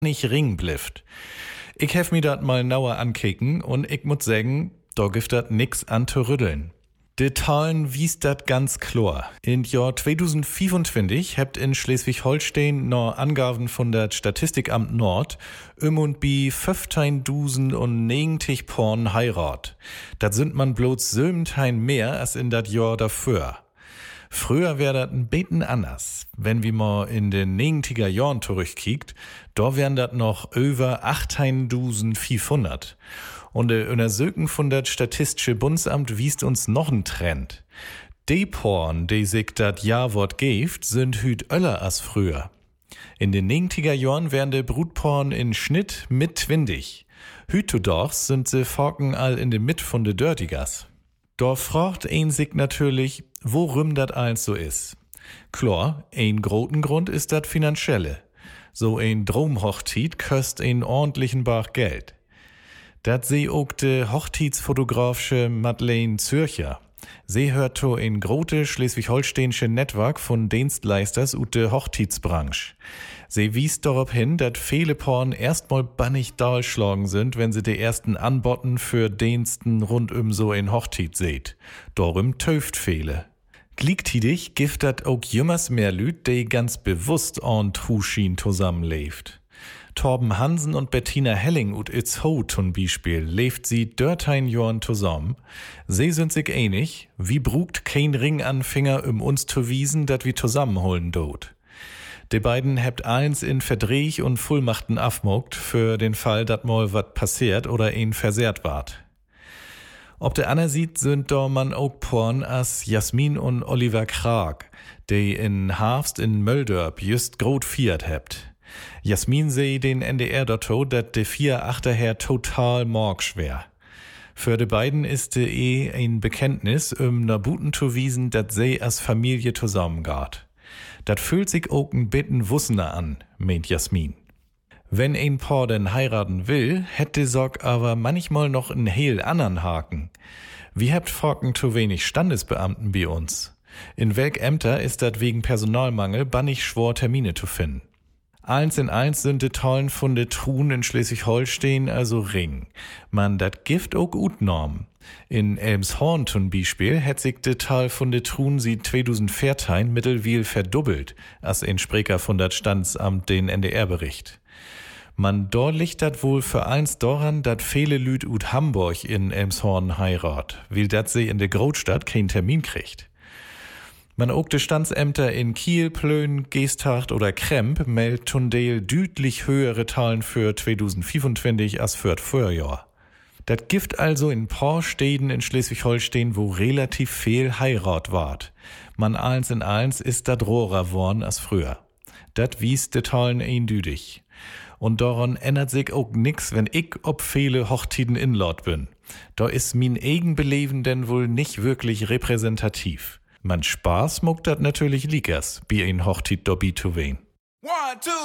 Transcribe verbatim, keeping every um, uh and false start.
nicht ring blifft. Ich hef mir dat mal nauer ankeken und ich muss sagen, da gibt dat nix an zu rütteln. De Zahlen wies dat ganz klar. In Jahr zweitausendfünfundzwanzig habt in Schleswig-Holstein noch Angaben von der Statistikamt Nord um und bi fünfzehntausendneunzig Porn heirat. Dat sind man bloß siebzehn mehr als in dat Jahr davor. Früher wär dat ein beten anders. Wenn wir mal in den neunziger Jahren zurückkiekt, da wären dat noch über achtzehntausendfünfhundert. Und der Untersuchung von der Statistische Bundesamt wiest uns noch einen Trend. Die Porn, die sich dat Jawort geft, sind hüt öller als früher. In den neunziger Jahren wären der Brutporn in Schnitt mit zwanzig. Hüt sind se Forken all in der Mitte von de Dirtigers. Da fragt ein sich natürlich, worum dat eins so is. Klar, ein groten Grund ist dat Finanzielle. So ein Dromhochtit köst ein ordentlichen Bach Geld. Dat seh ook de Hochzeitsfotografische Madeleine Zürcher. Sie hört to in grote schleswig-holsteinische Netzwerk von Dienstleisters ut de Hochzeitsbranche. Sie wies darauf hin, dat viele Porn erstmal bannig dahlschlagen sind, wenn sie die ersten Anbotten für Diensten rund um so in Hochzeit seht. Darum töft viele. Gleichzeitig gibt dat ook jümmers mehr Lüt, die ganz bewusst an Truschien zusammenlebt. Torben Hansen und Bettina Helling ut Itzho zum Beispiel lebt sie dörtein Jorn zusammen. Sie sind sich einig, wie brugt kein Ringanfänger um uns zu wiesen, dat wir zusammenholen dort. Die beiden habt eins in Verdreh und Fullmachten afmogt für den Fall, dat mal wat passiert oder ihn versehrt ward. Ob der Anna sieht, sind da man auch Porn as Jasmin und Oliver Krag, die in Harfst in Möldörp just grot viert habt. Jasmin seh den N D R dato, dat de vier achterher total morgschwer. Für de beiden ist de eh ein Bekenntnis, um na Buten zu wiesen, dat se as Familie zusammengart. Dat fühlt sich auch ein bitten wussener an, meint Jasmin. Wenn ein Paar denn heiraten will, hätte Sorg aber manchmal noch einen heel anderen Haken. Wir habt Forken zu wenig Standesbeamten bei uns. In welk Ämter ist dat wegen Personalmangel bannig schwor Termine zu finden. Eins in eins sind de Tollen von de Truhen in Schleswig-Holstein also ring. Man dat Gift ook ut norm. In Elmshorn zum Beispiel hätt sich de Tal von de Truhen sie zweitausendvierzehn mittelwiel verdoppelt, as ein Sprecher von dat Standsamt den N D R bericht. Man dort liegt dat wohl für eins daran, dat viele Lüd ut Hamburg in Elmshorn heirat, weil dat sie in de Großstadt keinen Termin kriegt. Man ook de Standsämter in Kiel, Plön, Geesthacht oder Kremp meldet Tundel düdlich höhere Zahlen für zweitausendfünfundzwanzig als für das Vorjahr. Dat gibt also in paar Städten in Schleswig-Holstein, wo relativ viel Heirat ward. Man eins in eins ist dat rohrer worn als früher. Dat wies de Zahlen eindüdig. Und daran ändert sich auch nix, wenn ich ob viele Hochzeiten inlaut bin. Da ist min eigen Beleben denn wohl nicht wirklich repräsentativ. Man Spaß muckt dat natürlich liekers, wie ein Hochtit dobi zu wen.